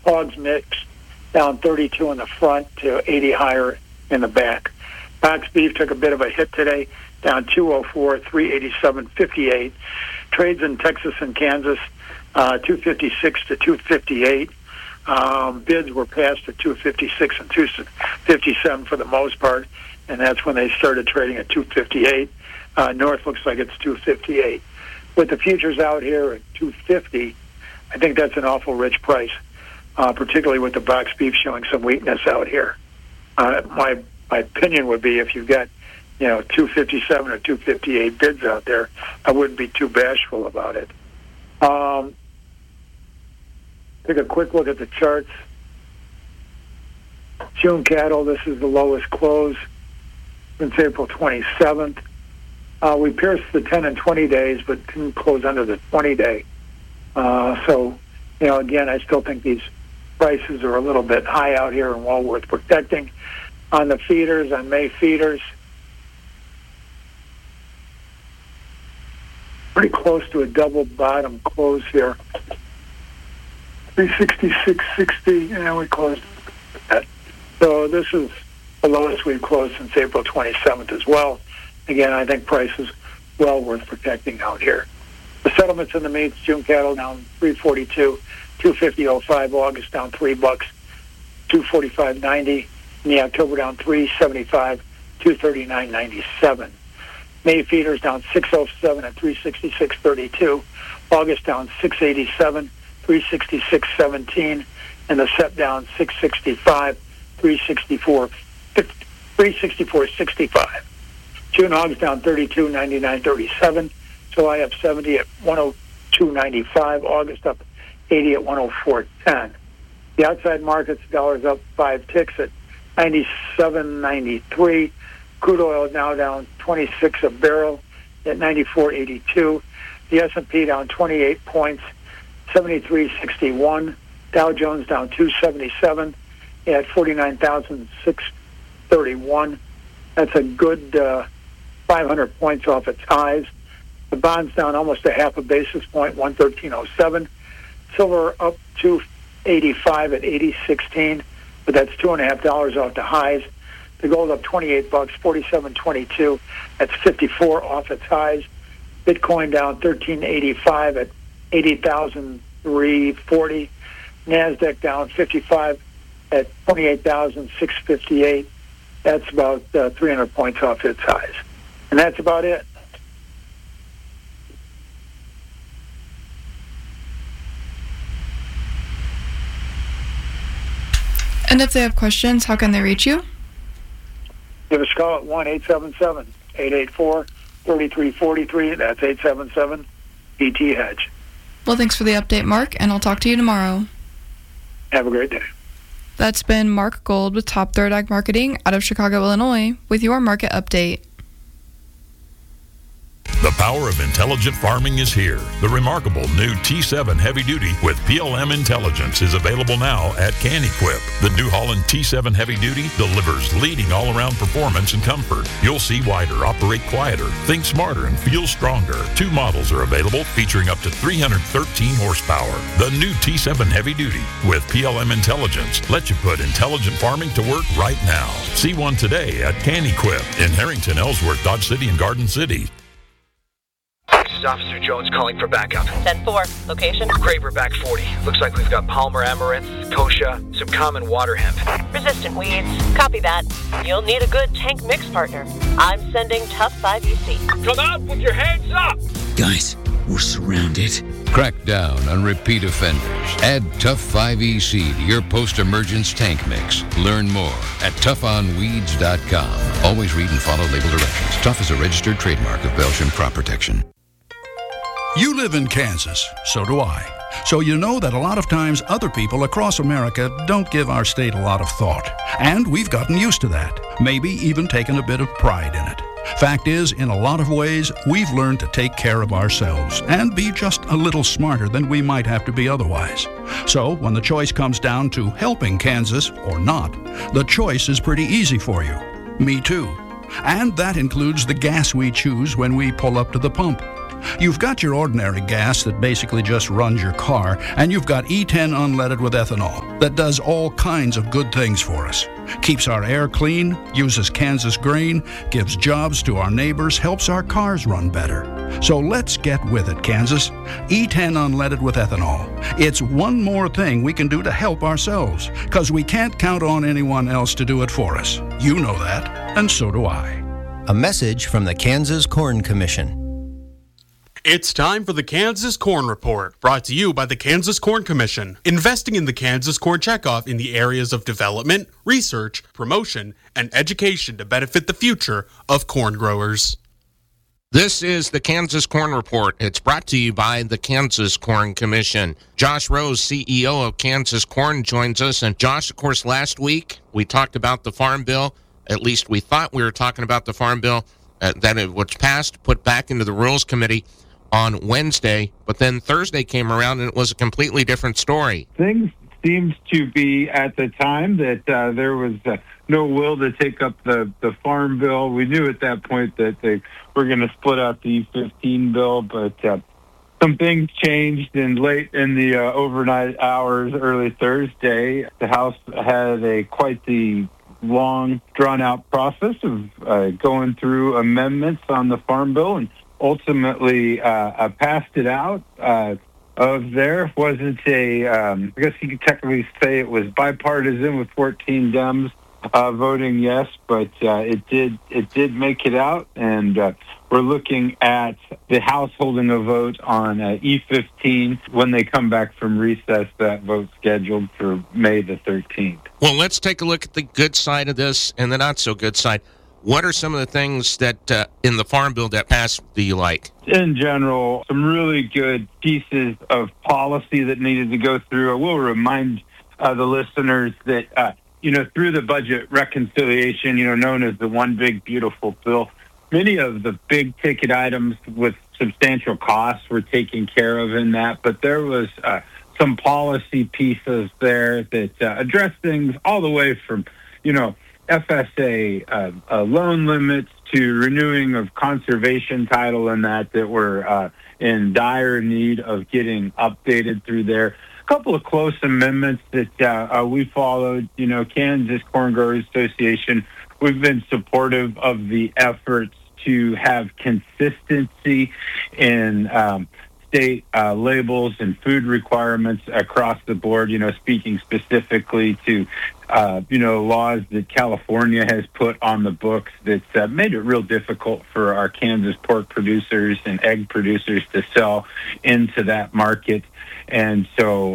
Hogs mixed down 32 in the front to 80 higher in the back. Box beef took a bit of a hit today, down 204, 387.58. Trades in Texas and Kansas, 256 to 258. Bids were passed at 256 and 257 for the most part, and that's when they started trading at 258. North looks like it's 258. With the futures out here at 250, I think that's an awful rich price, particularly with the box beef showing some weakness out here. My opinion would be if you've got 257 or 258 bids out there, I wouldn't be too bashful about it. Take a quick look at the charts. June cattle, this is the lowest close since April 27th. We pierced the 10 and 20 days, but didn't close under the 20-day. So, again, I still think these prices are a little bit high out here and well worth protecting. On the feeders, on May feeders, pretty close to a double bottom close here. 366.60, and we closed that. So this is the lowest we've closed since April 27th as well. Again, I think price is well worth protecting out here. The settlements in the meats, June cattle down 342, 250.05. August down $3, 245.90. In the October down 375, 239.97. May feeders down 607 at 366.32. August down 687, 366.17. And the set down 665, 364.65. June hogs down 32, 99.37. July up 70 at 102.95. August up 80 at 104.10. The outside markets, dollars up 5 ticks at 97.93. Crude oil now down 26 a barrel at 94.82. The S&P down 28 points, 73.61. Dow Jones down 277 at 49,631. That's a good 500 points off its highs. The bonds down almost a half a basis point, 113.07. Silver up 285 at 80.16, but that's $2.50 off the highs. The gold up $28, 47.22. That's 54 off its highs. Bitcoin down 13.85 at 80,340. Nasdaq down 55 at 28,658. That's about 300 points off its highs, and that's about it. And if they have questions, how can they reach you? Give us a call at 1-877-884-3343. That's 877-BT-HEDGE. Well, thanks for the update, Mark, and I'll talk to you tomorrow. Have a great day. That's been Mark Gold with Top Third Ag Marketing out of Chicago, Illinois, with your market update. The power of intelligent farming is here. The remarkable new T7 Heavy Duty with PLM Intelligence is available now at CanEquip. The New Holland T7 Heavy Duty delivers leading all-around performance and comfort. You'll see wider, operate quieter, think smarter, and feel stronger. 2 models are available featuring up to 313 horsepower. The new T7 Heavy Duty with PLM Intelligence lets you put intelligent farming to work right now. See one today at CanEquip in Harrington, Ellsworth, Dodge City, and Garden City. This is Officer Jones calling for backup. 10-4. Location? Craver back 40. Looks like we've got Palmer amaranth, kochia, some common water hemp. Resistant weeds. Copy that. You'll need a good tank mix partner. I'm sending Tough 5 EC. Come out with your hands up! Guys, we're surrounded. Crack down on repeat offenders. Add Tough 5 EC to your post-emergence tank mix. Learn more at tougfonweeds.com. Always read and follow label directions. Tough is a registered trademark of Belgian Crop Protection. You live in Kansas, so do I. So you know that a lot of times other people across America don't give our state a lot of thought. And we've gotten used to that, maybe even taken a bit of pride in it. Fact is, in a lot of ways, we've learned to take care of ourselves and be just a little smarter than we might have to be otherwise. So when the choice comes down to helping Kansas or not, the choice is pretty easy for you. Me too. And that includes the gas we choose when we pull up to the pump. You've got your ordinary gas that basically just runs your car, and you've got E10 unleaded with ethanol that does all kinds of good things for us. Keeps our air clean, uses Kansas grain, gives jobs to our neighbors, helps our cars run better. So let's get with it, Kansas. E10 unleaded with ethanol. It's one more thing we can do to help ourselves, because we can't count on anyone else to do it for us. You know that, and so do I. A message from the Kansas Corn Commission. It's time for the Kansas Corn Report, brought to you by the Kansas Corn Commission, investing in the Kansas Corn Checkoff in the areas of development, research, promotion, and education to benefit the future of corn growers. This is the Kansas Corn Report. It's brought to you by the Kansas Corn Commission. Josh Rose, CEO of Kansas Corn, joins us. And Josh, of course, last week we talked about the Farm Bill. At least we thought we were talking about the Farm Bill, that it was passed, put back into the Rules Committee on Wednesday, but then Thursday came around and it was a completely different story. Things seemed to be at the time that there was no will to take up the Farm Bill. We knew at that point that they were going to split out the E15 bill, but some things changed, and late in the overnight hours, early Thursday, the House had quite the long, drawn-out process of going through amendments on the Farm Bill, and ultimately passed it out. Of there wasn't I guess you could technically say it was bipartisan with 14 Dems voting yes, but it did make it out, and we're looking at the House holding a vote on E15 when they come back from recess. That vote scheduled for May the 13th. Well, let's take a look at the good side of this and the not so good side. What are some of the things that in the Farm Bill that passed do you like? In general, some really good pieces of policy that needed to go through. I will remind the listeners that, through the budget reconciliation, known as the One Big Beautiful Bill, many of the big ticket items with substantial costs were taken care of in that, but there was some policy pieces there that address things all the way from, FSA loan limits to renewing of conservation title and that were in dire need of getting updated through there. A couple of close amendments that we followed. Kansas Corn Growers Association, we've been supportive of the efforts to have consistency in state labels and food requirements across the board, speaking specifically to laws that California has put on the books that made it real difficult for our Kansas pork producers and egg producers to sell into that market. And so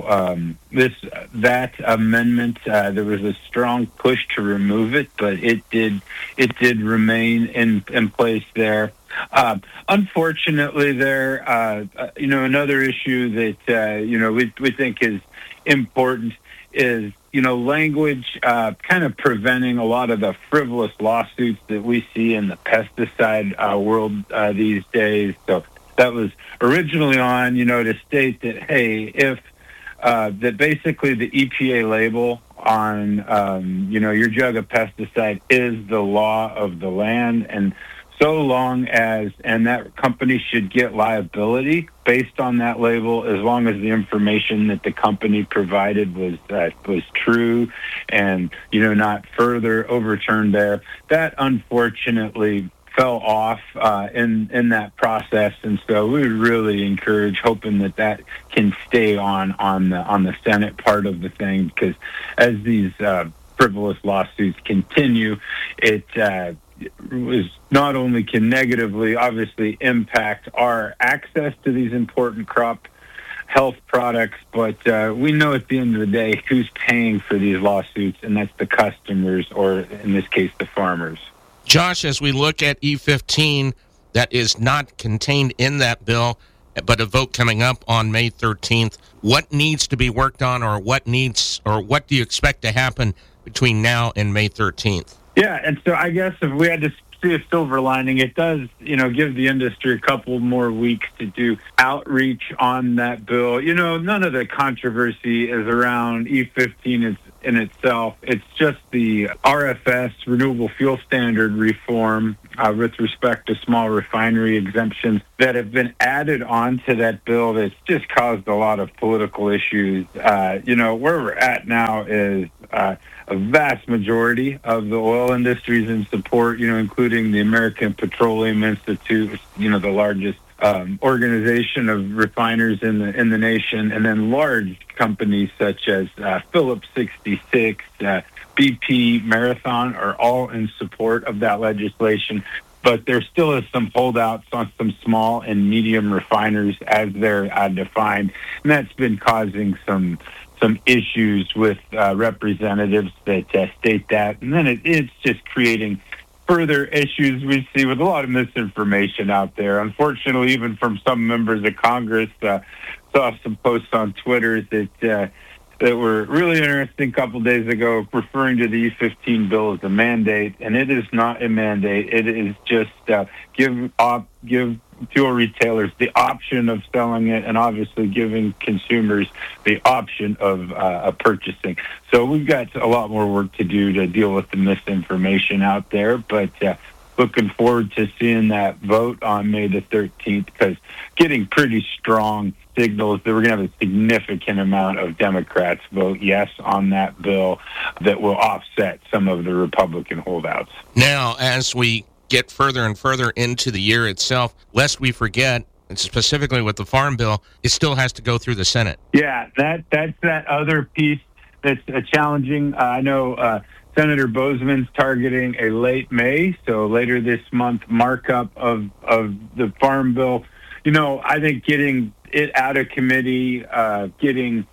that amendment, there was a strong push to remove it, but it did remain in place there. Unfortunately, there, another issue that we think is important is language kind of preventing a lot of the frivolous lawsuits that we see in the pesticide world these days. So that was originally on, to state that, hey, if that basically the EPA label on, your jug of pesticide is the law of the land, and so long as, and that company should get liability based on that label as long as the information that the company provided was true and, not further overturned there. That unfortunately fell off in that process, and so we really encourage, hoping that can stay on the Senate part of the thing, because as these frivolous lawsuits continue, it was not only can negatively obviously impact our access to these important crop health products, but we know at the end of the day who's paying for these lawsuits, and that's the customers, or in this case, the farmers. Josh, as we look at E15, that is not contained in that bill, but a vote coming up on May 13th, what needs to be worked on, or what do you expect to happen between now and May 13th? Yeah, and so I guess if we had to see a silver lining, it does, give the industry a couple more weeks to do outreach on that bill. None of the controversy is around E15. It's in itself. It's just the RFS, Renewable Fuel Standard reform, with respect to small refinery exemptions that have been added onto that bill that's just caused a lot of political issues. Where we're at now is a vast majority of the oil industry is in support, including the American Petroleum Institute, the largest organization of refiners in the nation, and then large companies such as Phillips 66, BP, Marathon are all in support of that legislation. But there still is some holdouts on some small and medium refiners as they're defined, and that's been causing some issues with representatives that state that, and then it's just creating further issues we see with a lot of misinformation out there. Unfortunately, even from some members of Congress, saw some posts on Twitter that were really interesting a couple days ago, referring to the E-15 bill as a mandate, and it is not a mandate. It is just give fuel retailers the option of selling it, and obviously giving consumers the option of purchasing. So we've got a lot more work to do to deal with the misinformation out there, but looking forward to seeing that vote on May the 13th, because getting pretty strong signals that we're going to have a significant amount of Democrats vote yes on that bill that will offset some of the Republican holdouts. Now, as we get further and further into the year itself, lest we forget, and specifically with the Farm Bill, it still has to go through the Senate. Yeah, that's that other piece that's challenging. I know Senator Bozeman's targeting a late May, so later this month, markup of the Farm Bill. I think getting it out of committee, getting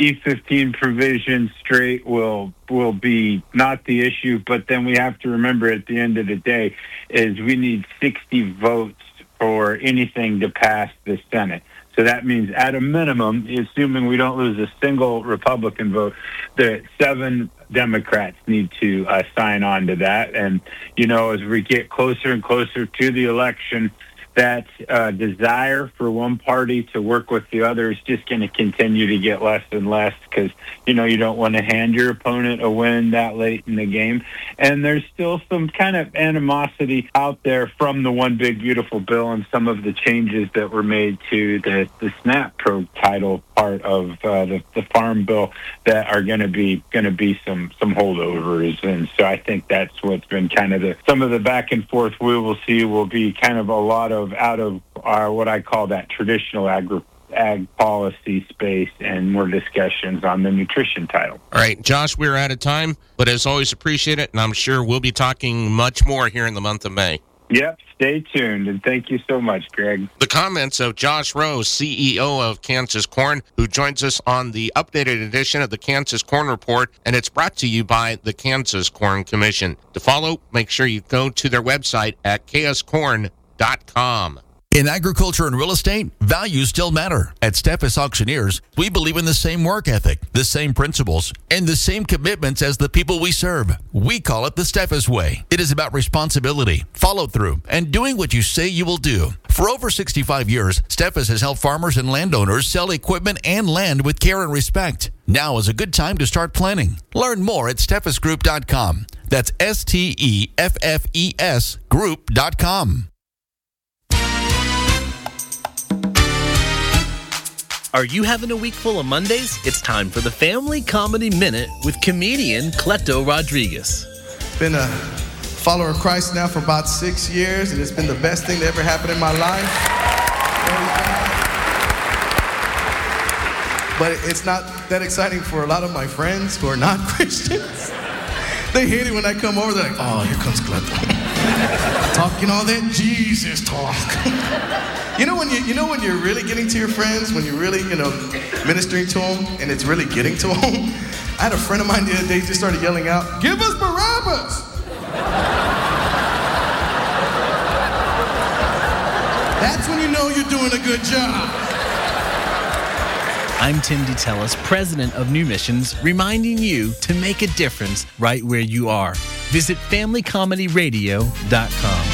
E-15 provisions straight will be not the issue, but then we have to remember at the end of the day is we need 60 votes for anything to pass the Senate. So that means at a minimum, assuming we don't lose a single Republican vote, that 7 Democrats need to sign on to that. And, as we get closer and closer to the election, that desire for one party to work with the other is just going to continue to get less and less because, you don't want to hand your opponent a win that late in the game. And there's still some kind of animosity out there from the One Big Beautiful Bill and some of the changes that were made to the SNAP Pro title part of the Farm Bill that are going to be some holdovers. And so I think that's what's been kind of some of the back and forth we will see will be kind of a lot of out of our what I call that traditional ag policy space and more discussions on the nutrition title. All right, Josh, we're out of time, but as always, appreciate it, and I'm sure we'll be talking much more here in the month of May. Yep, stay tuned, and thank you so much, Greg. The comments of Josh Rose, CEO of Kansas Corn, who joins us on the updated edition of the Kansas Corn Report, and it's brought to you by the Kansas Corn Commission. To follow, make sure you go to their website at kscorn.com. In agriculture and real estate, values still matter. At Steffes Auctioneers, we believe in the same work ethic, the same principles, and the same commitments as the people we serve. We call it the Steffes Way. It is about responsibility, follow-through, and doing what you say you will do. For over 65 years, Steffes has helped farmers and landowners sell equipment and land with care and respect. Now is a good time to start planning. Learn more at steffesgroup.com. That's STEFFES group.com. Are you having a week full of Mondays? It's time for the Family Comedy Minute with comedian Cleto Rodriguez. Been a follower of Christ now for about 6 years, and it's been the best thing that ever happened in my life. But it's not that exciting for a lot of my friends who are not Christians. They hate it when I come over. They're like, oh, here comes Cleto. Talking all that Jesus talk. You know when you're really getting to your friends, when you're really, ministering to them, and it's really getting to them? I had a friend of mine the other day just started yelling out, "Give us Barabbas!" That's when you know you're doing a good job. I'm Tim DeTellis, president of New Missions, reminding you to make a difference right where you are. Visit FamilyComedyRadio.com.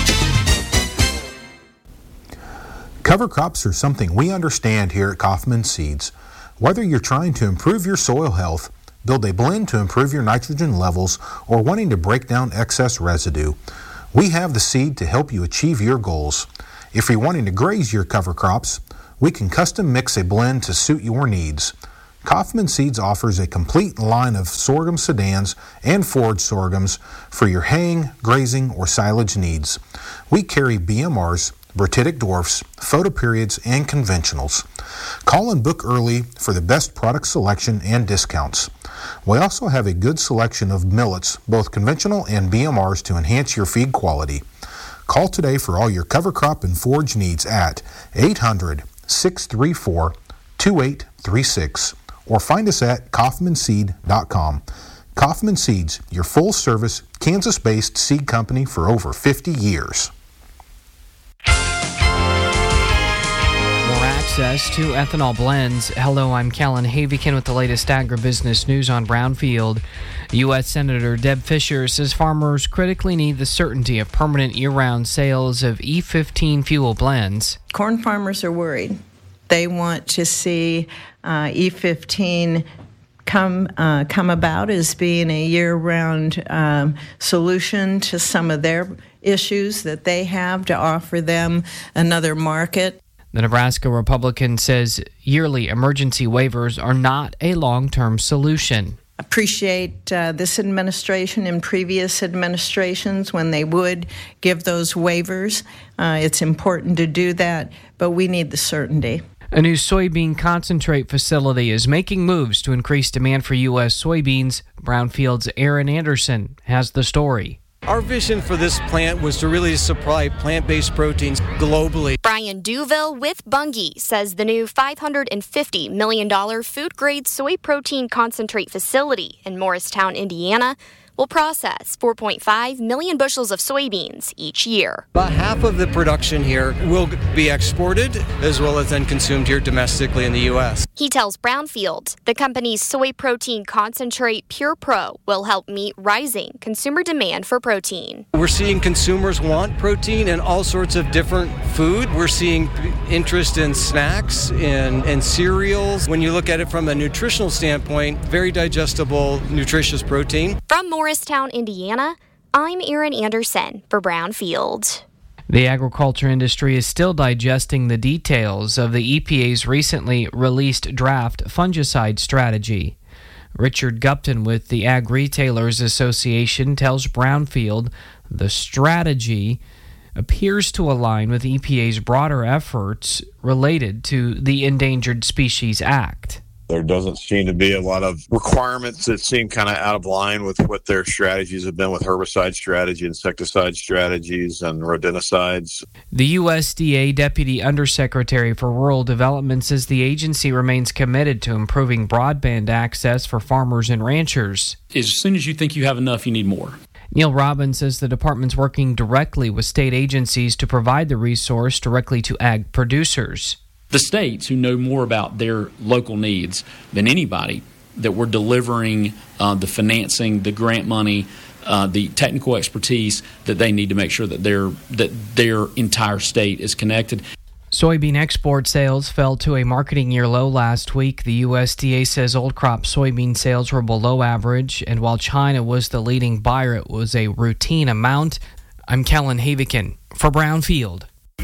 Cover crops are something we understand here at Kaufman Seeds. Whether you're trying to improve your soil health, build a blend to improve your nitrogen levels, or wanting to break down excess residue. We have the seed to help you achieve your goals. If you're wanting to graze your cover crops, we can custom mix a blend to suit your needs. Kaufman Seeds offers a complete line of sorghum sedans and forage sorghums for your haying, grazing, or silage needs. We carry BMRs, Bertitic dwarfs, photoperiods, and conventionals. Call and book early for the best product selection and discounts. We also have a good selection of millets, both conventional and BMRs, to enhance your feed quality. Call today for all your cover crop and forage needs at 800-634-2836 or find us at kaufmanseed.com. Kaufman Seeds, your full-service, Kansas-based seed company for over 50 years. More access to ethanol blends. Hello, I'm Callan Havikin with the latest agribusiness news on Brownfield. U.S. Senator Deb Fischer says farmers critically need the certainty of permanent year-round sales of E15 fuel blends. Corn farmers are worried. They want to see E15 come about as being a year-round solution to some of their issues that they have, to offer them another market. The Nebraska Republican says yearly emergency waivers are not a long-term solution. Appreciate this administration and previous administrations when they would give those waivers. It's important to do that, but we need the certainty. A new soybean concentrate facility is making moves to increase demand for U.S. soybeans. Brownfield's Aaron Anderson has the story. Our vision for this plant was to really supply plant-based proteins globally. Brian Duville with Bunge says the new $550 million food-grade soy protein concentrate facility in Morristown, Indiana, will process 4.5 million bushels of soybeans each year. About half of the production here will be exported as well as then consumed here domestically in the U.S. He tells Brownfield the company's soy protein concentrate Pure Pro will help meet rising consumer demand for protein. We're seeing consumers want protein in all sorts of different food. We're seeing interest in snacks and cereals. When you look at it from a nutritional standpoint, very digestible, nutritious protein. From Morristown, Indiana, I'm Aaron Anderson for Brownfield. The agriculture industry is still digesting the details of the EPA's recently released draft fungicide strategy. Richard Gupton with the Ag Retailers Association tells Brownfield the strategy appears to align with EPA's broader efforts related to the Endangered Species Act. There doesn't seem to be a lot of requirements that seem kind of out of line with what their strategies have been with herbicide strategy, insecticide strategies, and rodenticides. The USDA Deputy Undersecretary for Rural Development says the agency remains committed to improving broadband access for farmers and ranchers. As soon as you think you have enough, you need more. Neil Robbins says the department's working directly with state agencies to provide the resource directly to ag producers. The states, who know more about their local needs than anybody, that we're delivering the financing, the grant money, the technical expertise that they need to make sure that their entire state is connected. Soybean export sales fell to a marketing year low last week. The USDA says old crop soybean sales were below average, and while China was the leading buyer, it was a routine amount. I'm Kellen Havikin for Brownfield.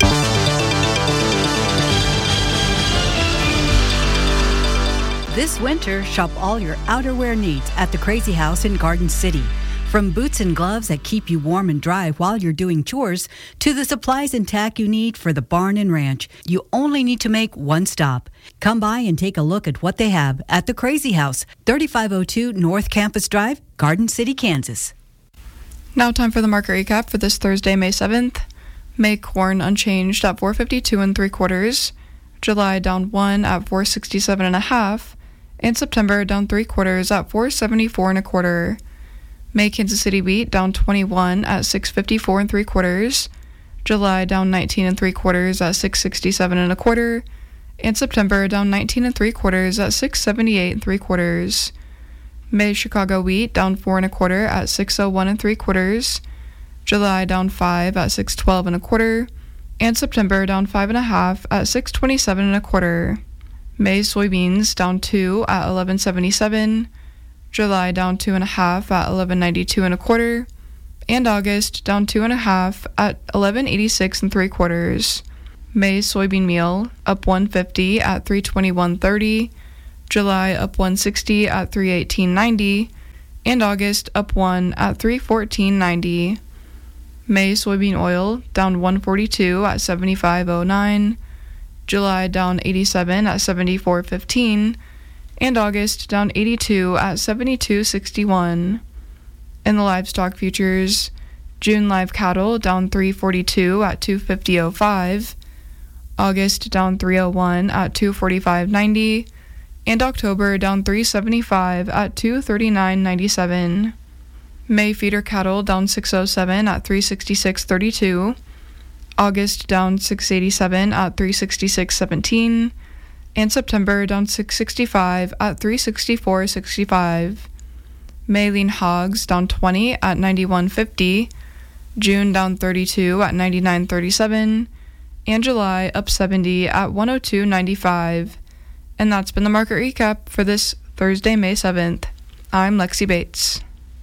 This winter, shop all your outerwear needs at the Crazy House in Garden City. From boots and gloves that keep you warm and dry while you're doing chores, to the supplies and tack you need for the barn and ranch, you only need to make one stop. Come by and take a look at what they have at the Crazy House, 3502 North Campus Drive, Garden City, Kansas. Now time for the market recap for this Thursday, May 7th. May corn unchanged at $4.52 3/4. July down 1 at $4.67 1/2. And September down 3/4 at $4.74 1/4. May Kansas City wheat down 21 at $6.54 3/4. July down 19 3/4 at $6.67 1/4. And September down 19 3/4 at $6.78 3/4. May Chicago wheat down 4 1/4 at $6.01 3/4. July down 5 at $6.12 1/4. And September down 5 1/2 at $6.27 1/4. May soybeans down 2 at $11.77. July down 2.5 at 11.92 1/4, and August down 2.5 at 11.86 3/4. May soybean meal up 150 at 321.30, July up 160 at 318.90, and August up 1 at 314.90. May soybean oil down 142 at 75.09, July down 87 at 74.15, and August down 82 at 72.61. In the livestock futures, June live cattle down 342 at 250.05, August down 301 at 245.90, and October down 375 at 239.97. May feeder cattle down 607 at 366.32, August down 687 at 366.17, and September down 665 at 364.65. May lean hogs down 20 at 91.50, June down 32 at 99.37, and July up 70 at 102.95. And that's been the market recap for this Thursday, May 7th. I'm Lexi Bates.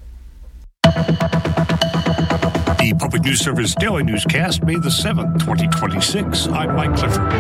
The Public News Service Daily Newscast, May the 7th, 2026. I'm Mike Clifford.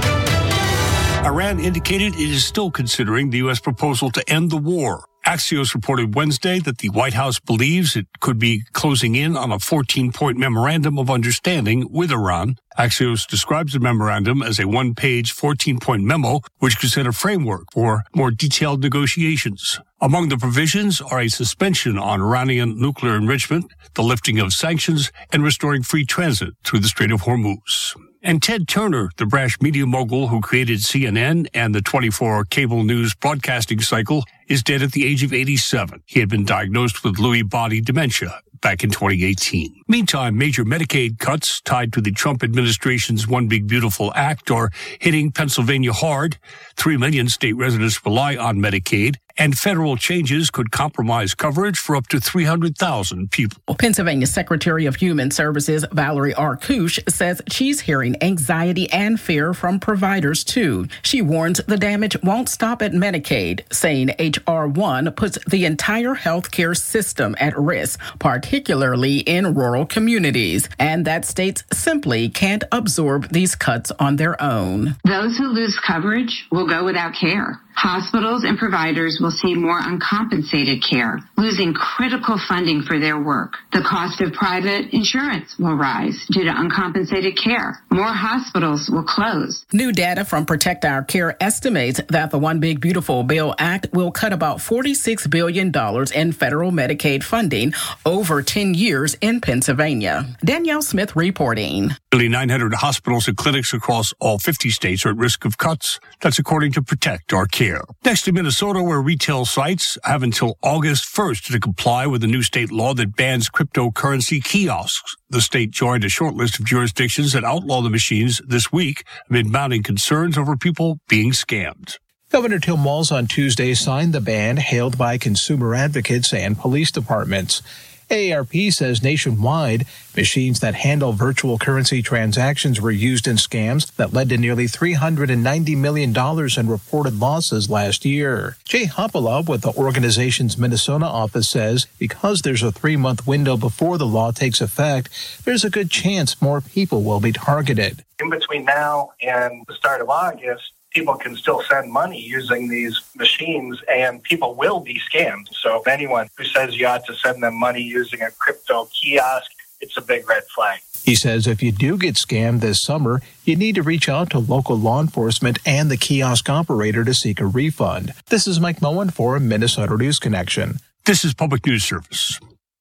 Iran indicated it is still considering the U.S. proposal to end the war. Axios reported Wednesday that the White House believes it could be closing in on a 14-point memorandum of understanding with Iran. Axios describes the memorandum as a one-page, 14-point memo, which could set a framework for more detailed negotiations. Among the provisions are a suspension on Iranian nuclear enrichment, the lifting of sanctions, and restoring free transit through the Strait of Hormuz. And Ted Turner, the brash media mogul who created CNN and the 24-hour cable news broadcasting cycle, is dead at the age of 87. He had been diagnosed with Lewy body dementia back in 2018. Meantime, major Medicaid cuts tied to the Trump administration's One Big Beautiful Act are hitting Pennsylvania hard. 3 million state residents rely on Medicaid, and federal changes could compromise coverage for up to 300,000 people. Pennsylvania Secretary of Human Services Valerie Arkush says she's hearing anxiety and fear from providers, too. She warns the damage won't stop at Medicaid, saying H.R. 1 puts the entire healthcare system at risk, particularly in rural communities, and that states simply can't absorb these cuts on their own. Those who lose coverage will go without care. Hospitals and providers will see more uncompensated care, losing critical funding for their work. The cost of private insurance will rise due to uncompensated care. More hospitals will close. New data from Protect Our Care estimates that the One Big Beautiful Bill Act will cut about $46 billion in federal Medicaid funding over 10 years in Pennsylvania. Danielle Smith reporting. Nearly 900 hospitals and clinics across all 50 states are at risk of cuts. That's according to Protect Our Care. Next to Minnesota, where retail sites have until August 1st to comply with a new state law that bans cryptocurrency kiosks. The state joined a short list of jurisdictions that outlaw the machines this week amid mounting concerns over people being scammed. Governor Tim Walz on Tuesday signed the ban, hailed by consumer advocates and police departments. AARP says nationwide, machines that handle virtual currency transactions were used in scams that led to nearly $390 million in reported losses last year. Jay Hopalov with the organization's Minnesota office says because there's a 3-month window before the law takes effect, there's a good chance more people will be targeted. In between now and the start of August, people can still send money using these machines, and people will be scammed. So anyone who says you ought to send them money using a crypto kiosk, it's a big red flag. He says if you do get scammed this summer, you need to reach out to local law enforcement and the kiosk operator to seek a refund. This is Mike Moen for Minnesota News Connection. This is Public News Service.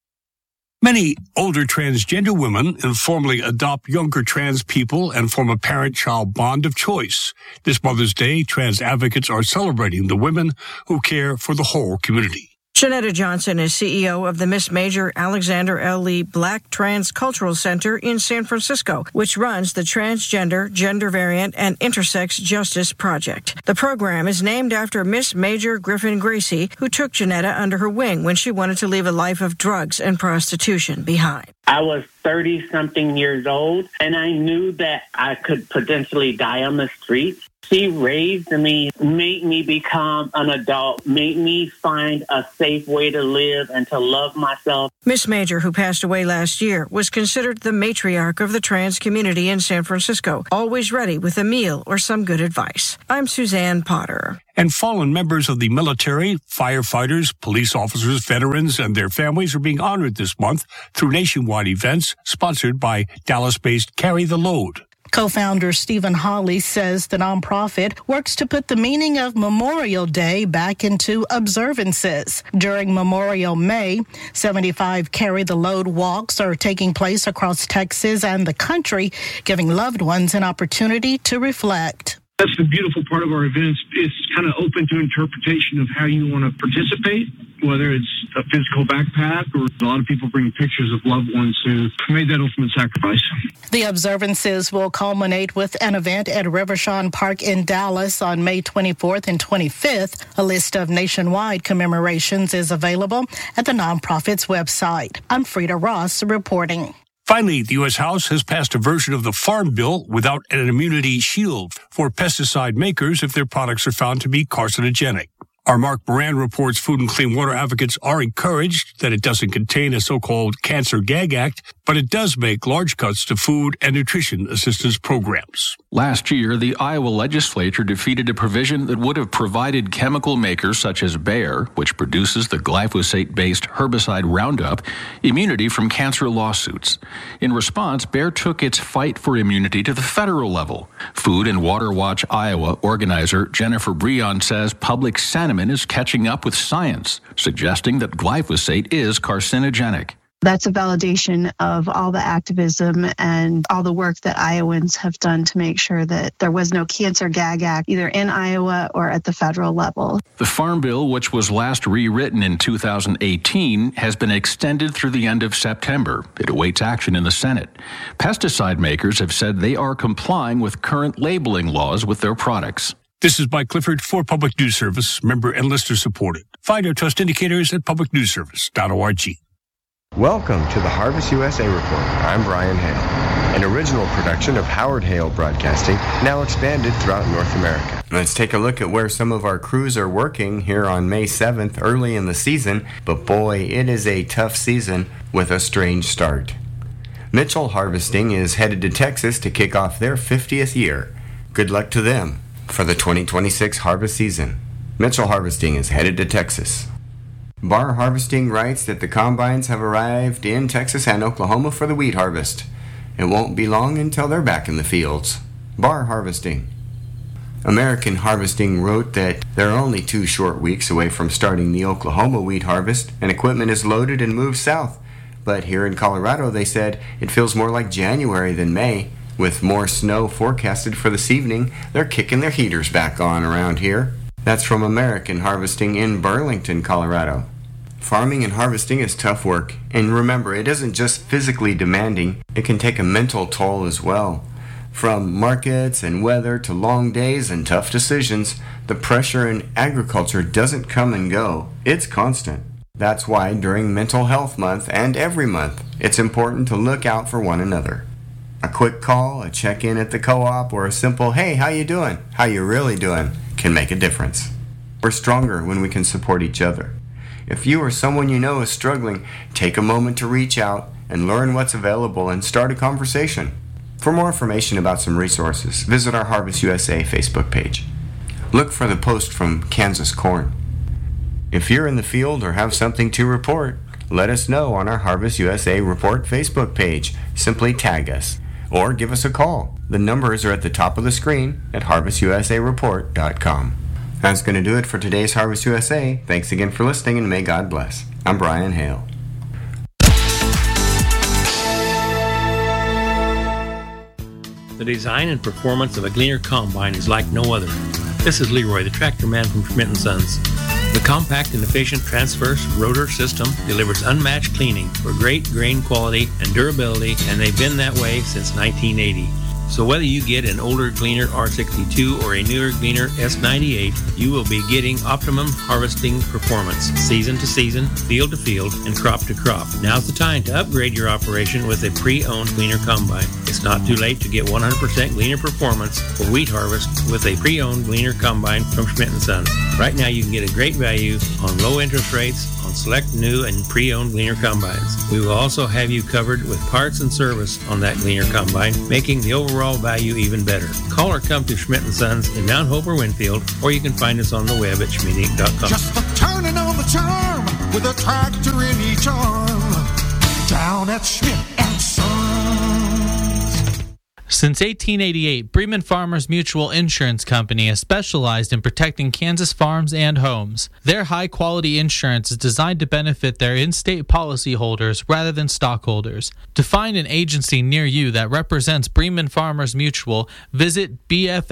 Many older transgender women informally adopt younger trans people and form a parent-child bond of choice. This Mother's Day, trans advocates are celebrating the women who care for the whole community. Shanetta Johnson is CEO of the Miss Major Alexander L. Lee Black Trans Cultural Center in San Francisco, which runs the Transgender, Gender Variant, and Intersex Justice Project. The program is named after Miss Major Griffin Gracie, who took Shanetta under her wing when she wanted to leave a life of drugs and prostitution behind. I was 30-something years old, and I knew that I could potentially die on the streets. She raised me, made me become an adult, made me find a safe way to live and to love myself. Miss Major, who passed away last year, was considered the matriarch of the trans community in San Francisco, always ready with a meal or some good advice. I'm Suzanne Potter. And fallen members of the military, firefighters, police officers, veterans, and their families are being honored this month through nationwide events sponsored by Dallas-based Carry the Load. Co-founder Stephen Hawley says the nonprofit works to put the meaning of Memorial Day back into observances. During Memorial May, 75 Carry the Load walks are taking place across Texas and the country, giving loved ones an opportunity to reflect. That's the beautiful part of our events. It's kind of open to interpretation of how you want to participate, whether it's a physical backpack or a lot of people bring pictures of loved ones who made that ultimate sacrifice. The observances will culminate with an event at Rivershawn Park in Dallas on May 24th and 25th. A list of nationwide commemorations is available at the nonprofit's website. I'm Frida Ross reporting. Finally, the U.S. House has passed a version of the Farm Bill without an immunity shield for pesticide makers if their products are found to be carcinogenic. Our Mark Moran reports Food and Clean Water advocates are encouraged that it doesn't contain a so-called Cancer Gag Act, but it does make large cuts to food and nutrition assistance programs. Last year, the Iowa legislature defeated a provision that would have provided chemical makers such as Bayer, which produces the glyphosate-based herbicide Roundup, immunity from cancer lawsuits. In response, Bayer took its fight for immunity to the federal level. Food and Water Watch Iowa organizer Jennifer Breon says public sentiment is catching up with science, suggesting that glyphosate is carcinogenic. That's a validation of all the activism and all the work that Iowans have done to make sure that there was no Cancer Gag Act either in Iowa or at the federal level. The Farm Bill, which was last rewritten in 2018, has been extended through the end of September. It awaits action in the Senate. Pesticide makers have said they are complying with current labeling laws with their products. This is Mike Clifford for Public News Service, member and listener supported. Find our trust indicators at publicnewsservice.org. Welcome to the Harvest USA Report. I'm Brian Hale, an original production of Howard Hale Broadcasting, now expanded throughout North America. Let's take a look at where some of our crews are working here on May 7th, early in the season, but boy, it is a tough season with a strange start. Mitchell Harvesting is headed to Texas to kick off their 50th year. Good luck to them for the 2026 harvest season. Mitchell Harvesting is headed to Texas. Barr Harvesting writes that the combines have arrived in Texas and Oklahoma for the wheat harvest. It won't be long until they're back in the fields. Barr Harvesting. American Harvesting wrote that they're only 2 short weeks away from starting the Oklahoma wheat harvest, and equipment is loaded and moved south. But here in Colorado, they said it feels more like January than May. With more snow forecasted for this evening, they're kicking their heaters back on around here. That's from American Harvesting in Burlington, Colorado. Farming and harvesting is tough work, and remember, it isn't just physically demanding, it can take a mental toll as well. From markets and weather to long days and tough decisions, the pressure in agriculture doesn't come and go, it's constant. That's why during Mental Health Month and every month, it's important to look out for one another. A quick call, a check-in at the co-op, or a simple, hey, how you doing? How you really doing? Can make a difference. We're stronger when we can support each other. If you or someone you know is struggling, take a moment to reach out and learn what's available and start a conversation. For more information about some resources, visit our Harvest USA Facebook page. Look for the post from Kansas Corn. If you're in the field or have something to report, let us know on our Harvest USA Report Facebook page. Simply tag us or give us a call. The numbers are at the top of the screen at harvestusareport.com. That's going to do it for today's Harvest USA. Thanks again for listening, and may God bless. I'm Brian Hale. The design and performance of a Gleaner Combine is like no other. This is Leroy, the tractor man from Schmidt & Sons. The compact and efficient transverse rotor system delivers unmatched cleaning for great grain quality and durability, and they've been that way since 1980. So whether you get an older Gleaner R62 or a newer Gleaner S98, you will be getting optimum harvesting performance, season to season, field to field, and crop to crop. Now's the time to upgrade your operation with a pre-owned Gleaner combine. It's not too late to get 100% Gleaner performance for wheat harvest with a pre-owned Gleaner combine from Schmidt & Sons. Right now you can get a great value on low interest rates on select new and pre-owned Gleaner combines. We will also have you covered with parts and service on that Gleaner combine, making the overall value even better. Call or come to Schmidt & Sons in Mount Hope or Winfield, or you can find us on the web at schmidinc.com. Just a turning on the charm with a tractor in each arm. Down at Schmidt & Sons. Since 1888, Bremen Farmers Mutual Insurance Company has specialized in protecting Kansas farms and homes. Their high-quality insurance is designed to benefit their in-state policyholders rather than stockholders. To find an agency near you that represents Bremen Farmers Mutual, visit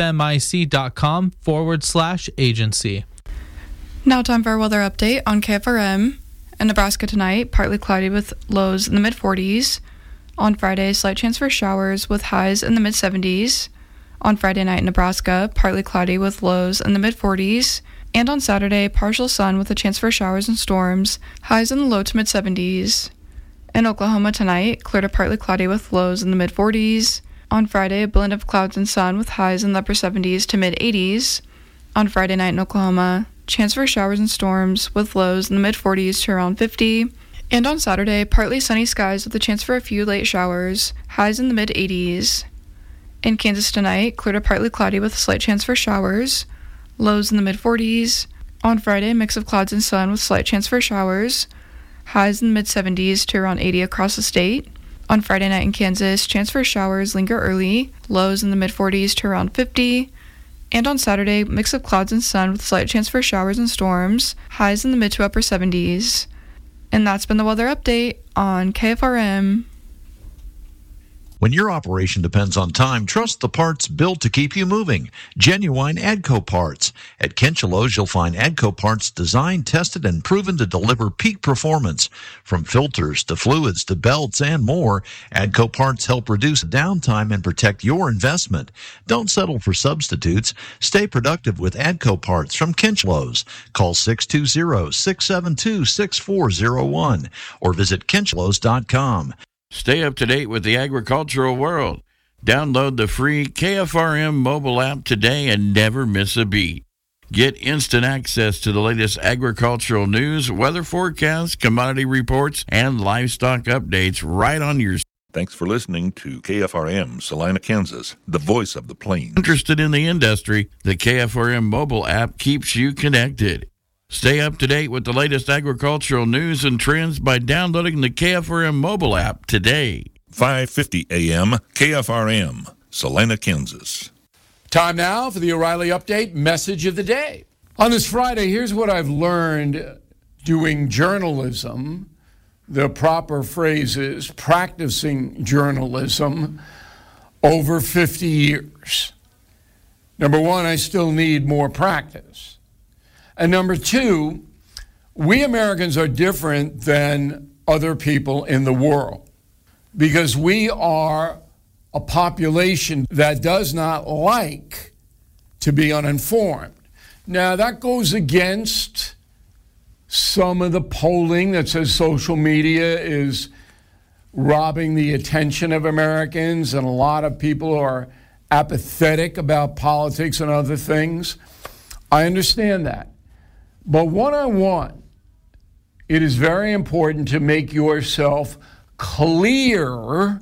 bfmic.com/agency. Now time for our weather update on KFRM. In Nebraska tonight, partly cloudy with lows in the mid-40s. On Friday, slight chance for showers with highs in the mid-70s. On Friday night in Nebraska, partly cloudy with lows in the mid-40s. And on Saturday, partial sun with a chance for showers and storms, highs in the low to mid-70s. In Oklahoma tonight, clear to partly cloudy with lows in the mid-40s. On Friday, a blend of clouds and sun with highs in the upper 70s to mid-80s. On Friday night in Oklahoma, chance for showers and storms with lows in the mid-40s to around 50. And on Saturday, partly sunny skies with a chance for a few late showers, highs in the mid-80s. In Kansas tonight, clear to partly cloudy with a slight chance for showers, lows in the mid-40s. On Friday, mix of clouds and sun with slight chance for showers, highs in the mid-70s to around 80 across the state. On Friday night in Kansas, chance for showers linger early, lows in the mid-40s to around 50. And on Saturday, mix of clouds and sun with slight chance for showers and storms, highs in the mid to upper 70s. And that's been the weather update on KFRM. When your operation depends on time, trust the parts built to keep you moving. Genuine AGCO parts. At Kinchelo's, you'll find AGCO parts designed, tested, and proven to deliver peak performance. From filters to fluids to belts and more, AGCO parts help reduce downtime and protect your investment. Don't settle for substitutes. Stay productive with AGCO parts from Kinchelo's. Call 620-672-6401 or visit kinchelos.com. Stay up to date with the agricultural world. Download the free KFRM mobile app today and never miss a beat. Get instant access to the latest agricultural news, weather forecasts, commodity reports, and livestock updates right on your... Thanks for listening to KFRM, Salina, Kansas, the voice of the plains. Interested in the industry, the KFRM mobile app keeps you connected. Stay up to date with the latest agricultural news and trends by downloading the KFRM mobile app today. 5:50 a.m. KFRM, Salina, Kansas. Time now for the O'Reilly Update message of the day. On this Friday, here's what I've learned doing journalism. The proper phrase is practicing journalism over 50 years. Number one, I still need more practice. And number two, we Americans are different than other people in the world because we are a population that does not like to be uninformed. Now, that goes against some of the polling that says social media is robbing the attention of Americans, and a lot of people are apathetic about politics and other things. I understand that. But one-on-one, it is very important to make yourself clear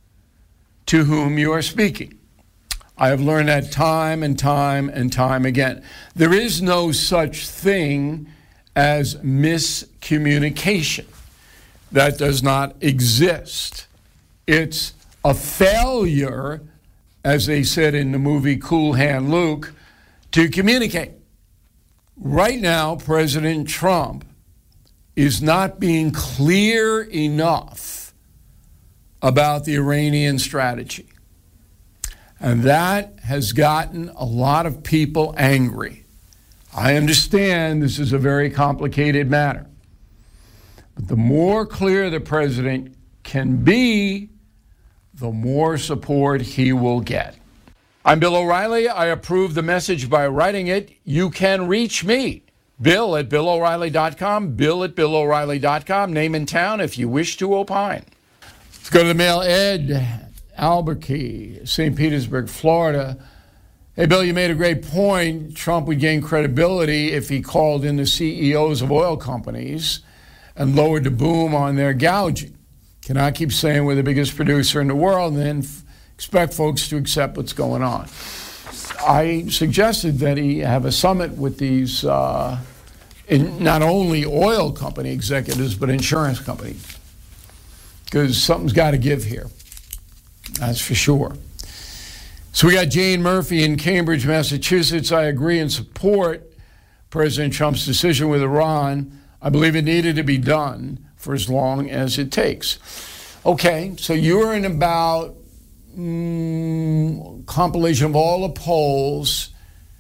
to whom you are speaking. I have learned that time and time and time again. There is no such thing as miscommunication. That does not exist. It's a failure, as they said in the movie Cool Hand Luke, to communicate. Right now, President Trump is not being clear enough about the Iranian strategy. And that has gotten a lot of people angry. I understand this is a very complicated matter. But the more clear the president can be, the more support he will get. I'm Bill O'Reilly. I approve the message by writing it. You can reach me, Bill at BillO'Reilly.com, Bill at BillO'Reilly.com, name and town if you wish to opine. Let's go to the mail. Ed, Albuquerque, St. Petersburg, Florida. Hey, Bill, you made a great point. Trump would gain credibility if he called in the CEOs of oil companies and lowered the boom on their gouging. Cannot keep saying we're the biggest producer in the world and then expect folks to accept what's going on. I suggested that he have a summit with these not only oil company executives, but insurance companies, because something's got to give here. That's for sure. So we got Jane Murphy in Cambridge, Massachusetts. I agree and support President Trump's decision with Iran. I believe it needed to be done for as long as it takes. Okay, so you're in about compilation of all the polls,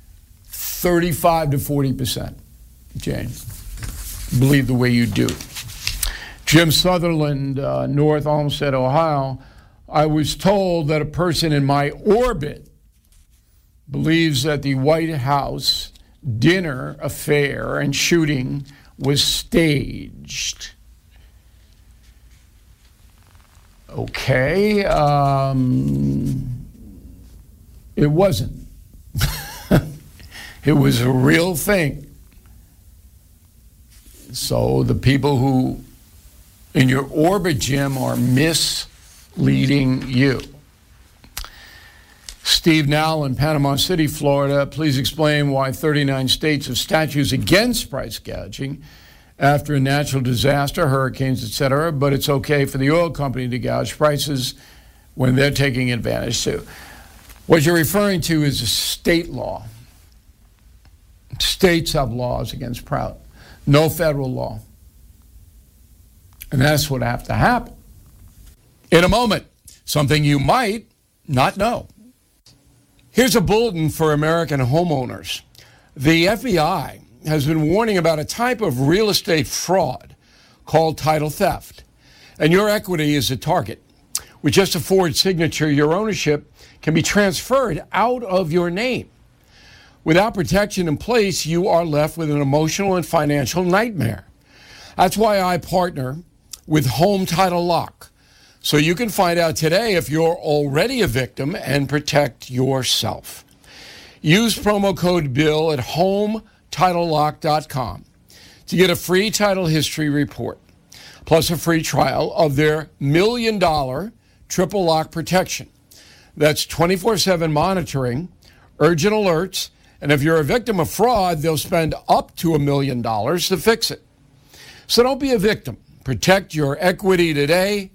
35 to 40%, Jane. Believe the way you do. Jim Sutherland, North Olmsted, Ohio. I was told that a person in my orbit believes that the White House dinner affair and shooting was staged. Okay, it wasn't. It was a real thing. So the people who in your orbit, Jim, are misleading you. Steve Nowell in Panama City, Florida. Please explain why 39 states have statutes against price gouging after a natural disaster, hurricanes, etc., but it's okay for the oil company to gouge prices when they're taking advantage too. What you're referring to is a state law. States have laws against prout, no federal law. And that's what has to happen. In a moment, something you might not know. Here's a bulletin for American homeowners. The FBI has been warning about a type of real estate fraud called title theft. And your equity is a target. With just a forged signature, your ownership can be transferred out of your name. Without protection in place, you are left with an emotional and financial nightmare. That's why I partner with Home Title Lock, so you can find out today if you're already a victim and protect yourself. Use promo code BILL at HomeTitleLock.com to get a free title history report, plus a free trial of their $1 million triple lock protection. That's 24/7 monitoring, urgent alerts, and if you're a victim of fraud, they'll spend up to $1 million to fix it. So don't be a victim. Protect your equity today.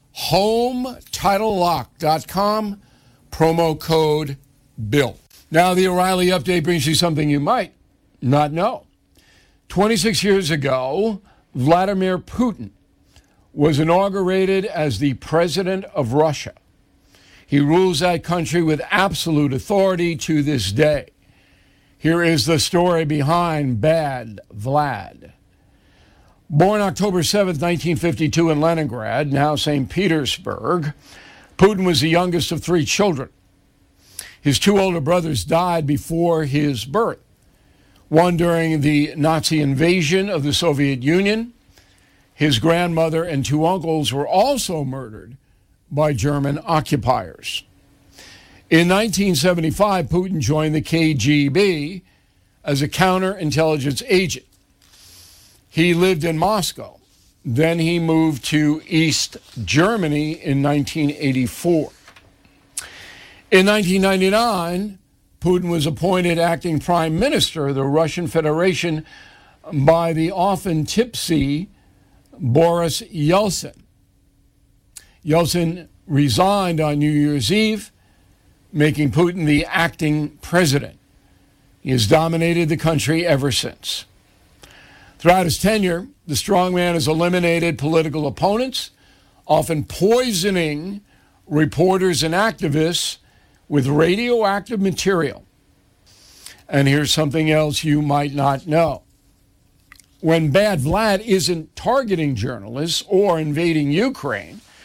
HomeTitleLock.com, promo code BILL. Now, the O'Reilly update brings you something you might not know. 26 years ago, Vladimir Putin was inaugurated as the president of Russia. He rules that country with absolute authority to this day. Here is the story behind Bad Vlad. Born October 7th, 1952 in Leningrad, now St. Petersburg, Putin was the youngest of 3 children. His 2 older brothers died before his birth, one during the Nazi invasion of the Soviet Union. His grandmother and 2 uncles were also murdered by German occupiers. In 1975, Putin joined the KGB as a counterintelligence agent. He lived in Moscow. Then he moved to East Germany in 1984. In 1999, Putin was appointed acting prime minister of the Russian Federation by the often tipsy Boris Yeltsin. Yeltsin resigned on New Year's Eve, making Putin the acting president. He has dominated the country ever since. Throughout his tenure, the strongman has eliminated political opponents, often poisoning reporters and activists with radioactive material. And here's something else you might not know. When Bad Vlad isn't targeting journalists or invading Ukraine,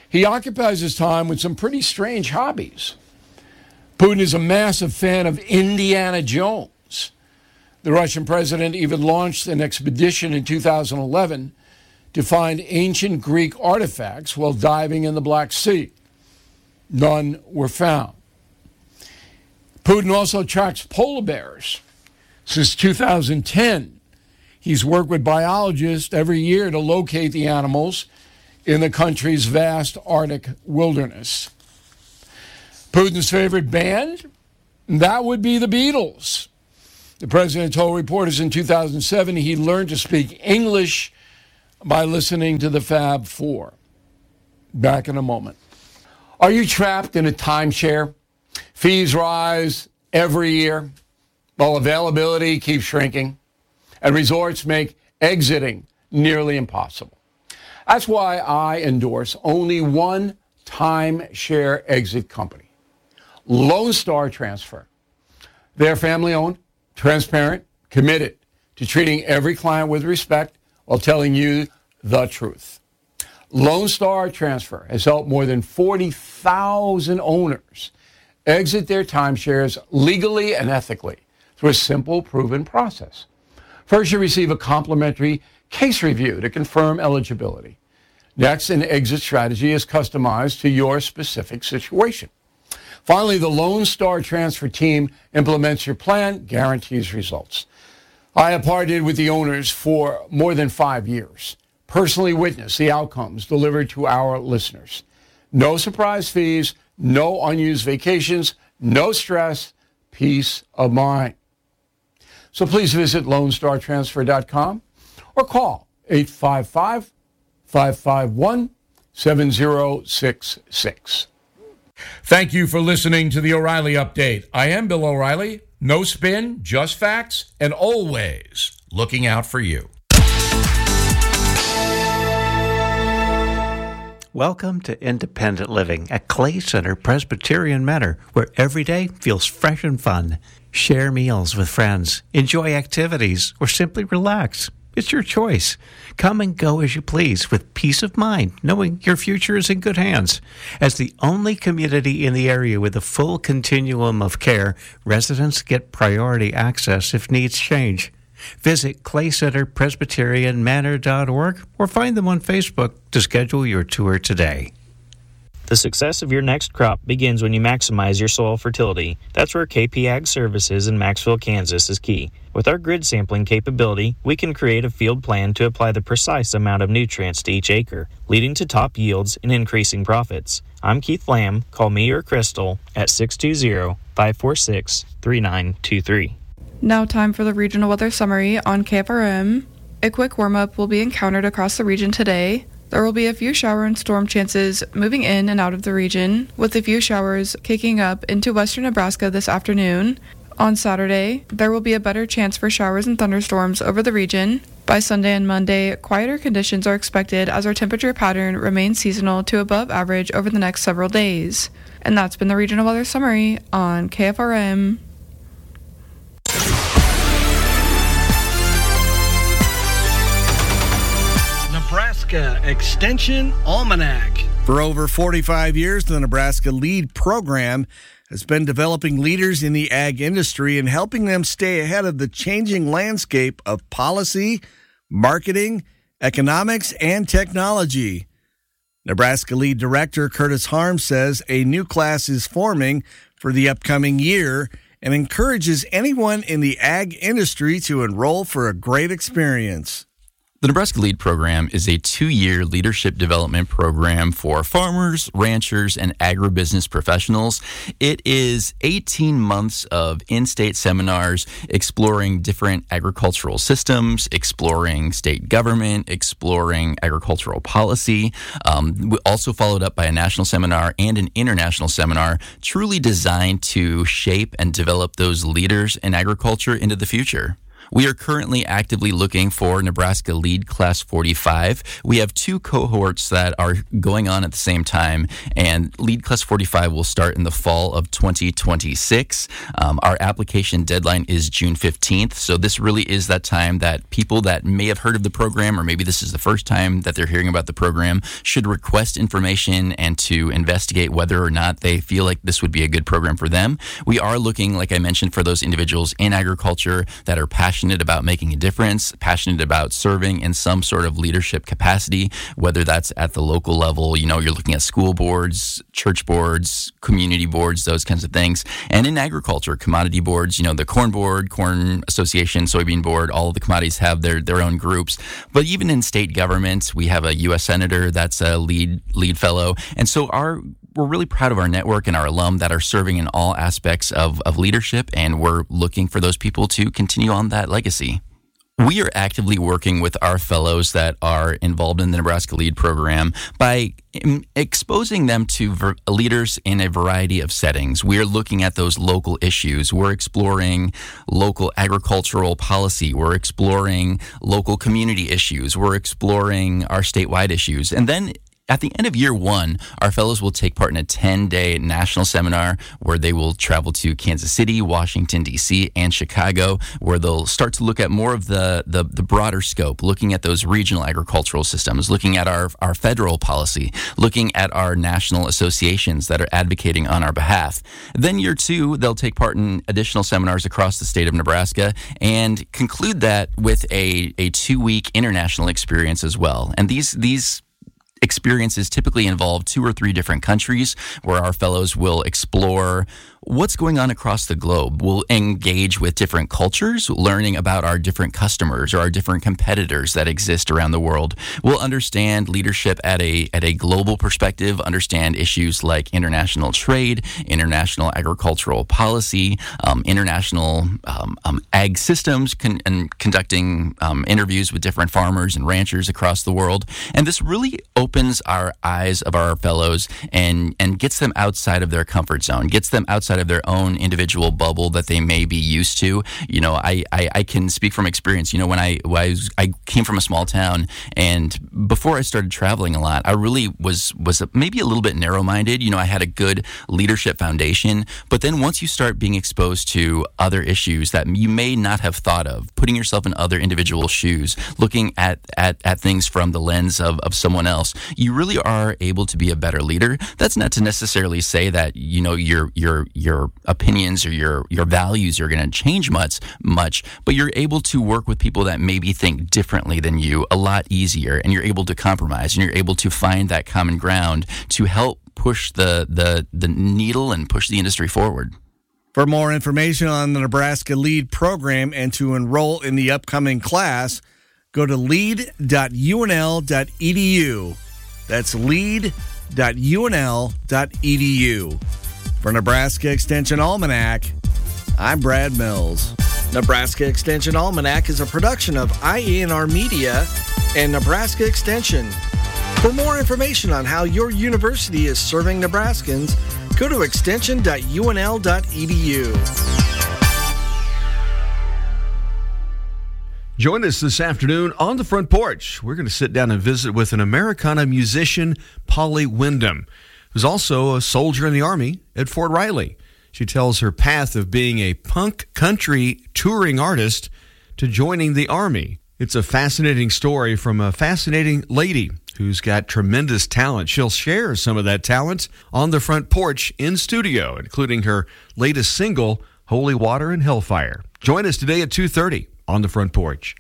he occupies his time with some pretty strange hobbies. Putin is a massive fan of Indiana Jones. The Russian president even launched an expedition in 2011 to find ancient Greek artifacts while diving in the Black Sea. None were found. Putin also tracks polar bears. Since 2010, he's worked with biologists every year to locate the animals in the country's vast Arctic wilderness. Putin's favorite band? That would be the Beatles. The president told reporters in 2007 he learned to speak English by listening to the Fab Four. Back in a moment. Are you trapped in a timeshare? Fees rise every year while availability keeps shrinking, and resorts make exiting nearly impossible. That's why I endorse only one timeshare exit company, Lone Star Transfer. They're family-owned, transparent, committed to treating every client with respect while telling you the truth. Lone Star Transfer has helped more than 40,000 owners exit their timeshares legally and ethically through a simple, proven process. First, you receive a complimentary case review to confirm eligibility. Next, an exit strategy is customized to your specific situation. Finally, the Lone Star Transfer team implements your plan, guarantees results. I have partnered with the owners for more than 5 years, personally witnessed the outcomes delivered to our listeners. No surprise fees, no unused vacations, no stress, peace of mind. So please visit LoneStarTransfer.com or call 855-551-7066. Thank you for listening to the O'Reilly Update. I am Bill O'Reilly. No spin, just facts, and always looking out for you. Welcome to Independent Living at Clay Center Presbyterian Manor, where every day feels fresh and fun. Share meals with friends, enjoy activities, or simply relax. It's your choice. Come and go as you please with peace of mind, knowing your future is in good hands. As the only community in the area with a full continuum of care, residents get priority access if needs change. Visit claycenterpresbyterianmanor.org or find them on Facebook to schedule your tour today. The success of your next crop begins when you maximize your soil fertility. That's where KP Ag Services in Maxville, Kansas is key. With our grid sampling capability, we can create a field plan to apply the precise amount of nutrients to each acre, leading to top yields and increasing profits. I'm Keith Lamb. Call me or Crystal at 620-546-3923. Now time for the regional weather summary on KFRM. A quick warm-up will be encountered across the region today. There will be a few shower and storm chances moving in and out of the region, with a few showers kicking up into western Nebraska this afternoon. On Saturday, there will be a better chance for showers and thunderstorms over the region. By Sunday and Monday, quieter conditions are expected as our temperature pattern remains seasonal to above average over the next several days. And that's been the regional weather summary on KFRM. Nebraska Extension Almanac. For over 45 years, the Nebraska LEAD program has been developing leaders in the ag industry and helping them stay ahead of the changing landscape of policy, marketing, economics, and technology. Nebraska LEAD Director Curtis Harms says a new class is forming for the upcoming year and encourages anyone in the ag industry to enroll for a great experience. The Nebraska LEAD program is a 2-year leadership development program for farmers, ranchers, and agribusiness professionals. It is 18 months of in-state seminars exploring different agricultural systems, exploring state government, exploring agricultural policy. Also followed up by a national seminar and an international seminar, truly designed to shape and develop those leaders in agriculture into the future. We are currently actively looking for Nebraska Lead Class 45. We have 2 cohorts that are going on at the same time, and Lead Class 45 will start in the fall of 2026. Our application deadline is June 15th, so this really is that time that people that may have heard of the program, or maybe this is the first time that they're hearing about the program, should request information and to investigate whether or not they feel like this would be a good program for them. We are looking, like I mentioned, for those individuals in agriculture that are passionate about making a difference, passionate about serving in some sort of leadership capacity, whether that's at the local level, you're looking at school boards, church boards, community boards, those kinds of things. And in agriculture, commodity boards, the Corn Board, Corn Association, Soybean Board, all of the commodities have their own groups. But even in state government, we have a U.S. Senator that's a lead fellow. And so we're really proud of our network and our alum that are serving in all aspects of leadership, and we're looking for those people to continue on that legacy. We are actively working with our fellows that are involved in the Nebraska Lead program by exposing them to leaders in a variety of settings. We are looking at those local issues. We're exploring local agricultural policy. We're exploring local community issues. We're exploring our statewide issues. And then at the end of year 1, our fellows will take part in a 10-day national seminar where they will travel to Kansas City, Washington, D.C., and Chicago, where they'll start to look at more of the broader scope, looking at those regional agricultural systems, looking at our federal policy, looking at our national associations that are advocating on our behalf. Then year 2, they'll take part in additional seminars across the state of Nebraska and conclude that with a 2-week international experience as well. And these experiences typically involve 2 or 3 different countries where our fellows will explore what's going on across the globe. We'll engage with different cultures, learning about our different customers or our different competitors that exist around the world. We'll understand leadership at a global perspective, understand issues like international trade, international agricultural policy, international ag systems, and conducting interviews with different farmers and ranchers across the world. And this really opens our eyes of our fellows and gets them outside of their comfort zone, gets them outside of their own individual bubble that they may be used to. I can speak from experience. When I came from a small town, and before I started traveling a lot, I really was maybe a little bit narrow-minded. I had a good leadership foundation, but then once you start being exposed to other issues that you may not have thought of, putting yourself in other individual shoes, looking at things from the lens of someone else, you really are able to be a better leader. That's not to necessarily say that your opinions or your values are going to change much, but you're able to work with people that maybe think differently than you a lot easier, and you're able to compromise, and you're able to find that common ground to help push the needle and push the industry forward. For more information on the Nebraska Lead program and to enroll in the upcoming class, go to lead.unl.edu. That's lead.unl.edu. For Nebraska Extension Almanac, I'm Brad Mills. Nebraska Extension Almanac is a production of IENR Media and Nebraska Extension. For more information on how your university is serving Nebraskans, go to extension.unl.edu. Join us this afternoon on the Front Porch. We're going to sit down and visit with an Americana musician, Polly Wyndham, who's also a soldier in the Army at Fort Riley. She tells her path of being a punk country touring artist to joining the Army. It's a fascinating story from a fascinating lady who's got tremendous talent. She'll share some of that talent on the Front Porch in studio, including her latest single, Holy Water and Hellfire. Join us today at 2:30 on the Front Porch.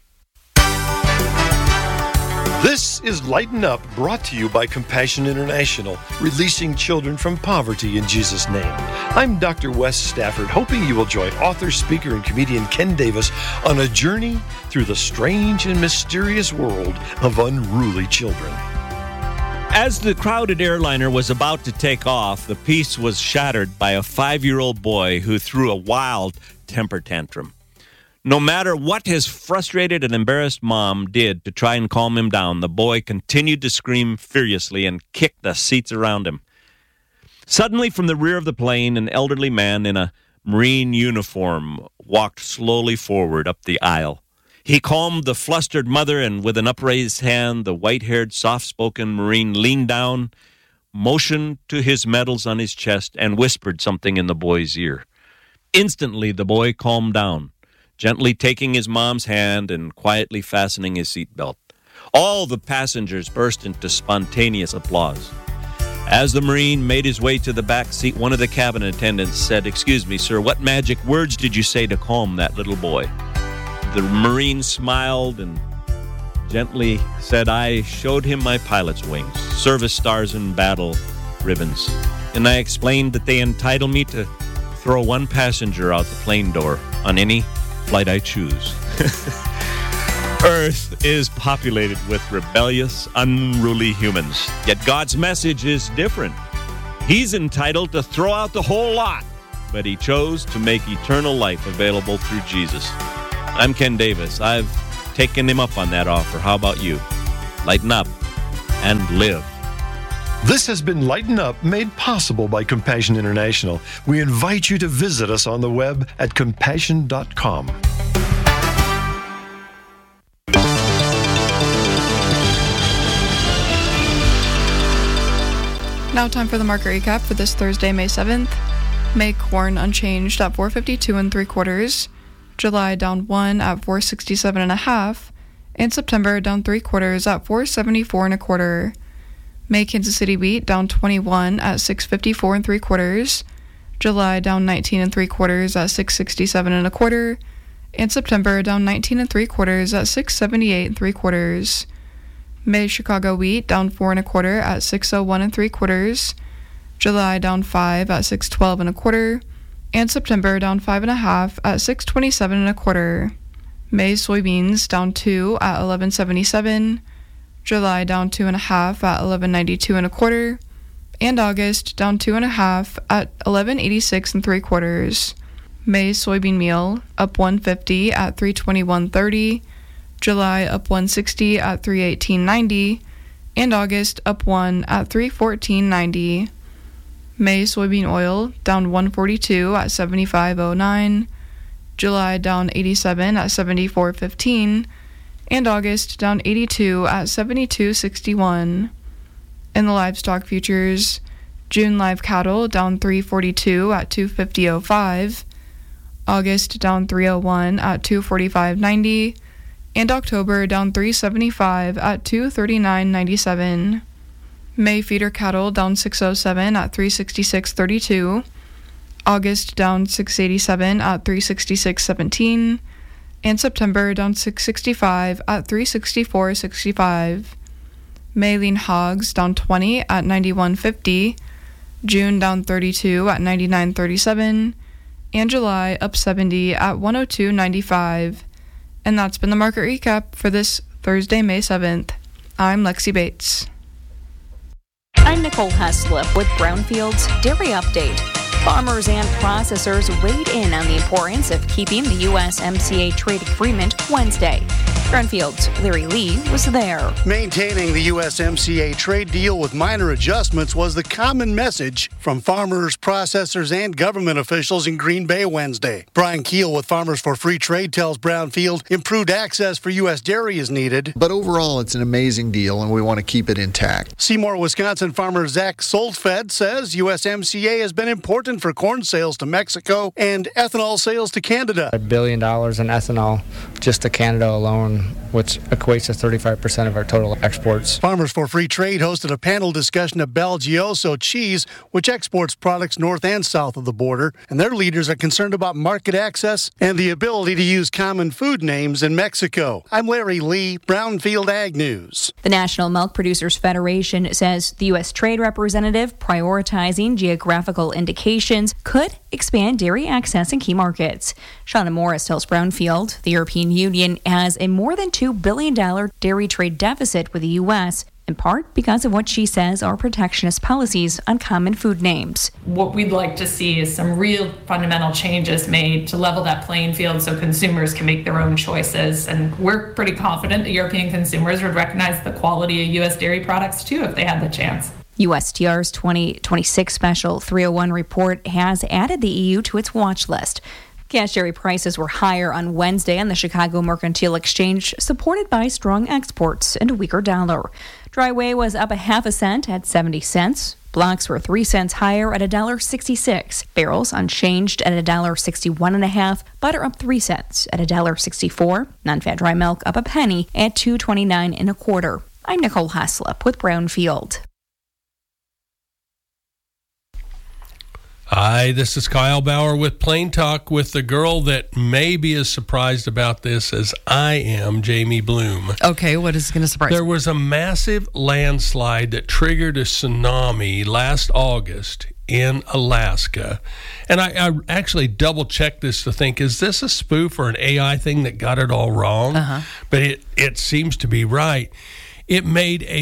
This is Lighten Up, brought to you by Compassion International, releasing children from poverty in Jesus' name. I'm Dr. Wes Stafford, hoping you will join author, speaker, and comedian Ken Davis on a journey through the strange and mysterious world of unruly children. As the crowded airliner was about to take off, the peace was shattered by a 5-year-old boy who threw a wild temper tantrum. No matter what his frustrated and embarrassed mom did to try and calm him down, the boy continued to scream furiously and kick the seats around him. Suddenly, from the rear of the plane, an elderly man in a Marine uniform walked slowly forward up the aisle. He calmed the flustered mother, and with an upraised hand, the white-haired, soft-spoken Marine leaned down, motioned to his medals on his chest, and whispered something in the boy's ear. Instantly, the boy calmed down, gently taking his mom's hand and quietly fastening his seatbelt. All the passengers burst into spontaneous applause. As the Marine made his way to the back seat, one of the cabin attendants said, "Excuse me, sir, what magic words did you say to calm that little boy?" The Marine smiled and gently said, "I showed him my pilot's wings, service stars and battle ribbons, and I explained that they entitle me to throw one passenger out the plane door on any flight I choose." Earth is populated with rebellious, unruly humans. Yet God's message is different. He's entitled to throw out the whole lot, but he chose to make eternal life available through Jesus. I'm Ken Davis. I've taken him up on that offer. How about you? Lighten up and live. This has been Lighten Up, made possible by Compassion International. We invite you to visit us on the web at compassion.com. Now time for the market recap for this Thursday, May 7th. May corn unchanged at 452 3/4. July down 1 at 467.5. And September down 3/4 at 474 1/4. May Kansas City wheat down 21 at 654 3/4. July down 19 3/4 at 667 1/4. And September down 19 3/4 at 678 3/4. May Chicago wheat down 4 1/4 at 601 3/4. July down 5 at 612 1/4. And September down 5.5 at 627 1/4. May soybeans down 2 at 1177. July down 2.5 at 1192 1/4. And August down 2.5 at 1186 3/4. May soybean meal up 150 at 321.30. July up 160 at 318.90, and August up 1 at 314.90. May soybean oil down 142 at 75.09, July down 87 at 74.15, and August down 82 at 72.61. In the livestock futures, June live cattle down 342 at 250.05, August down 301 at 245.90, and October down 375 at 239.97. May feeder cattle down 607 at 366.32. August down 687 at 366.17. And September down 665 at 364.65. May lean hogs down 20 at 91.50. June down 32 at 99.37. And July up 70 at 102.95. And that's been the market recap for this Thursday, May 7th. I'm Lexi Bates. I'm Nicole Heslip with Brownfield's Dairy Update. Farmers and processors weighed in on the importance of keeping the USMCA trade agreement Wednesday. Brownfield's Larry Lee was there. Maintaining the USMCA trade deal with minor adjustments was the common message from farmers, processors, and government officials in Green Bay Wednesday. Brian Keel with Farmers for Free Trade tells Brownfield improved access for U.S. dairy is needed. But overall, it's an amazing deal, and we want to keep it intact. Seymour, Wisconsin farmer Zach Soltfed says USMCA has been important for corn sales to Mexico and ethanol sales to Canada. $1 billion in ethanol just to Canada alone, which equates to 35% of our total exports. Farmers for Free Trade hosted a panel discussion of Belgioso cheese, which exports products north and south of the border, and their leaders are concerned about market access and the ability to use common food names in Mexico. I'm Larry Lee, Brownfield Ag News. The National Milk Producers Federation says the U.S. Trade Representative prioritizing geographical indications could expand dairy access in key markets. Shauna Morris tells Brownfield the European Union has a more than $2 billion dairy trade deficit with the U.S., in part because of what she says are protectionist policies on common food names. What we'd like to see is some real fundamental changes made to level that playing field so consumers can make their own choices. And we're pretty confident that European consumers would recognize the quality of U.S. dairy products, too, if they had the chance. USTR's 2026 Special 301 report has added the EU to its watch list. Cash dairy prices were higher on Wednesday on the Chicago Mercantile Exchange, supported by strong exports and a weaker dollar. Dry whey was up 0.5 cent at 70 cents. Blocks were 3 cents higher at $1.66. Barrels unchanged at $1.61.5. Butter up 3 cents at $1.64. Non-fat dry milk up a penny at $2.29 1/4. I'm Nicole Haslip with Brownfield. Hi, this is Kyle Bauer with Plain Talk with the girl that may be as surprised about this as I am, Jamie Bloom. Okay, what is going to surprise There was a massive landslide that triggered a tsunami last August in Alaska. And I actually double-checked this to think, is this a spoof or an AI thing that got it all wrong? But it seems to be right. It made a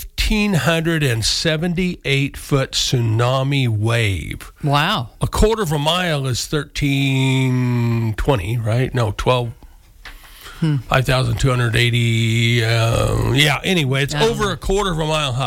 1,578-foot tsunami wave. Wow. A quarter of a mile is 1,320, right? No, 5,280. Anyway, it's over a quarter of a mile high.